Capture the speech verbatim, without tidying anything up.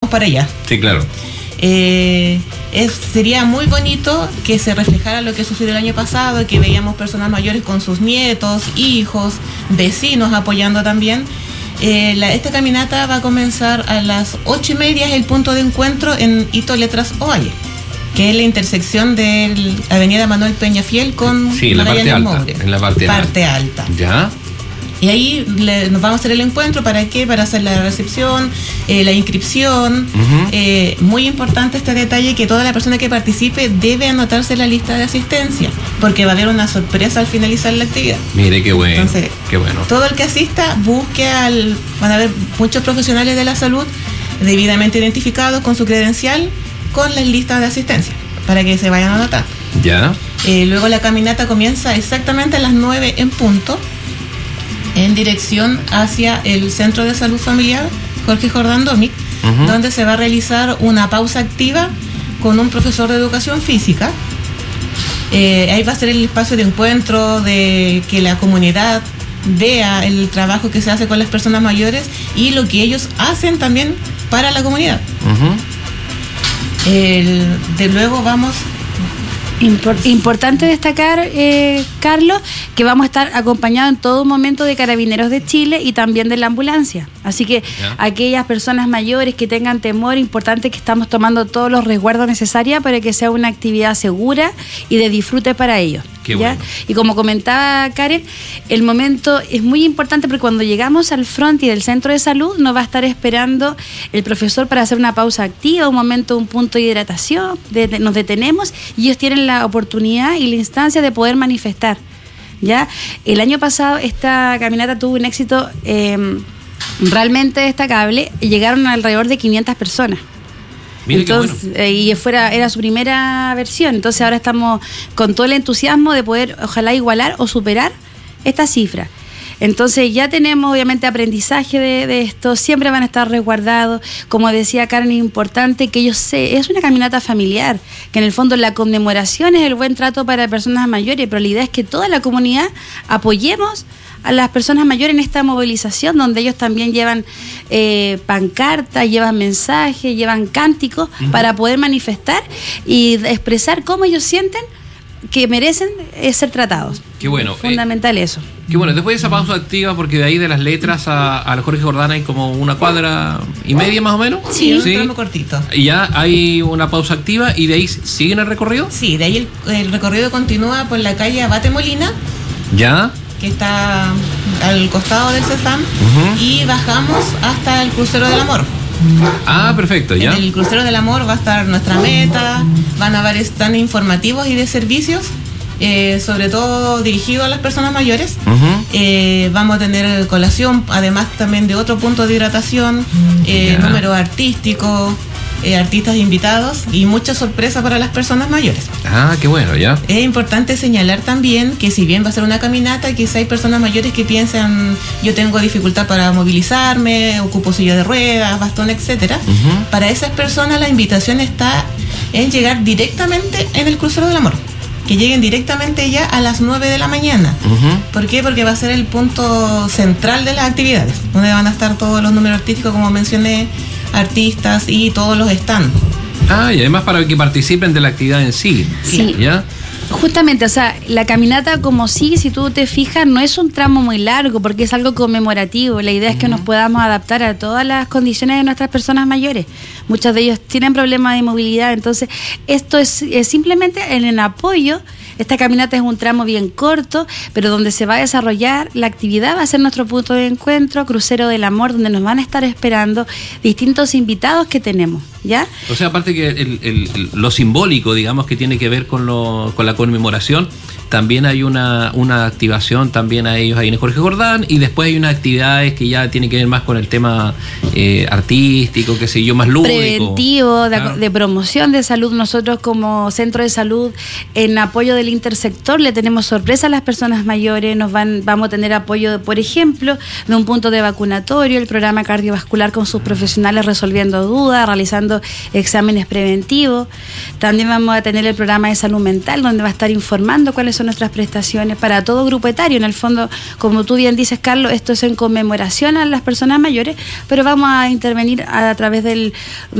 ojos para allá. Sí, claro. Eh, es, sería muy bonito que se reflejara lo que sucedió el año pasado, que veíamos personas mayores con sus nietos, hijos, vecinos apoyando también. Eh, la, esta caminata va a comenzar a las ocho y media, es el punto de encuentro en Hito Letras Ovalle, que es la intersección de la avenida Manuel Peñafiel con sí, la parte alta, en la parte, parte alta. alta. ¿Ya? Y ahí le, nos vamos a hacer el encuentro. ¿Para qué? Para hacer la recepción, eh, la inscripción. Uh-huh. Eh, muy importante este detalle, que toda la persona que participe debe anotarse en la lista de asistencia, porque va a haber una sorpresa al finalizar la actividad. Mire, qué bueno. Entonces, qué bueno. Todo el que asista busque al... Van a haber muchos profesionales de la salud debidamente identificados con su credencial, con las listas de asistencia, para que se vayan a anotar. Ya. Eh, luego la caminata comienza exactamente a las nueve en punto, en dirección hacia el Centro de Salud Familiar Jorge Jordán Domic, uh-huh. donde se va a realizar una pausa activa con un profesor de educación física. Eh, ahí va a ser el espacio de encuentro, de que la comunidad vea el trabajo que se hace con las personas mayores y lo que ellos hacen también para la comunidad. Uh-huh. El, de luego vamos... Import, importante destacar, eh, Carlos, que vamos a estar acompañados en todo momento de Carabineros de Chile y también de la ambulancia. Así que yeah. aquellas personas mayores que tengan temor, importante que estamos tomando todos los resguardos necesarios para que sea una actividad segura y de disfrute para ellos. Qué ¿ya? Bueno. Y como comentaba Karen, el momento es muy importante porque cuando llegamos al frontis del centro de salud nos va a estar esperando el profesor para hacer una pausa activa, un momento, un punto de hidratación, de, de, nos detenemos y ellos tienen la oportunidad y la instancia de poder manifestar. ¿Ya? El año pasado esta caminata tuvo un éxito eh, realmente destacable, llegaron alrededor de quinientas personas. Mire, entonces, qué bueno. eh, y fuera, era su primera versión, entonces ahora estamos con todo el entusiasmo de poder ojalá igualar o superar esta cifra. Entonces ya tenemos obviamente aprendizaje de, de esto, siempre van a estar resguardados, como decía Karen, es importante que ellos se, es una caminata familiar, que en el fondo la conmemoración es el buen trato para personas mayores, pero la idea es que toda la comunidad apoyemos a las personas mayores en esta movilización, donde ellos también llevan eh, pancartas, llevan mensajes, llevan cánticos uh-huh. para poder manifestar y expresar cómo ellos sienten que merecen eh, ser tratados. Qué bueno. Fundamental eh, eso. Qué bueno, después de esa pausa activa, porque de ahí de las letras a, a la Jorge Jordán hay como una cuadra y media más o menos. Sí, un tramo cortito. Y ya hay una pausa activa y de ahí siguen el recorrido. Sí, de ahí el, el recorrido continúa por la calle Abate Molina. Ya. Que está al costado del CESAM, uh-huh. y bajamos hasta el Crucero del Amor. Ah, perfecto, ya. En el Crucero del Amor va a estar nuestra meta, van a haber stands informativos y de servicios, eh, sobre todo dirigidos a las personas mayores. Uh-huh. Eh, vamos a tener colación, además también de otro punto de hidratación, eh, yeah. números artísticos, Eh, artistas invitados y mucha sorpresa para las personas mayores. Ah, qué bueno, ya. Es importante señalar también que si bien va a ser una caminata, quizá hay personas mayores que piensan, yo tengo dificultad para movilizarme, ocupo silla de ruedas, bastón, etcétera. Uh-huh. Para esas personas la invitación está en llegar directamente en el Crucero del Amor, que lleguen directamente ya a las nueve de la mañana. Uh-huh. ¿Por qué? Porque va a ser el punto central de las actividades, donde van a estar todos los números artísticos, como mencioné, artistas y todos los stands. Ah, y además para que participen de la actividad en sí. Sí. ¿Ya? Justamente, o sea, la caminata como sí, si tú te fijas, no es un tramo muy largo porque es algo conmemorativo. La idea es que nos podamos adaptar a todas las condiciones de nuestras personas mayores. Muchos de ellos tienen problemas de movilidad, entonces esto es, es simplemente en el apoyo. Esta caminata es un tramo bien corto, pero donde se va a desarrollar la actividad va a ser nuestro punto de encuentro, Crucero del Amor, donde nos van a estar esperando distintos invitados que tenemos, ¿ya? O sea, aparte que el, el, lo simbólico, digamos, que tiene que ver con, lo, con la conmemoración, también hay una, una activación también a ellos ahí en Jorge Jordán, y después hay unas actividades que ya tienen que ver más con el tema eh, artístico, qué sé yo, más lúdico. Preventivo, de, claro. de promoción de salud. Nosotros como centro de salud, en apoyo del intersector, le tenemos sorpresa a las personas mayores. Nos van, vamos a tener apoyo, por ejemplo, de un punto de vacunatorio, el programa cardiovascular con sus profesionales resolviendo dudas, realizando exámenes preventivos. También vamos a tener el programa de salud mental, donde va a estar informando cuáles son nuestras prestaciones para todo grupo etario. En el fondo, como tú bien dices, Carlos, esto es en conmemoración a las personas mayores, pero vamos a intervenir a, a través del